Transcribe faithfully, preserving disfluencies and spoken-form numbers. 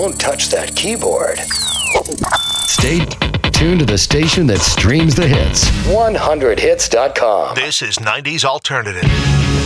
don't touch that keyboard. Stay tuned to the station that streams the hits. one hundred hits dot com. This is nineties Alternative.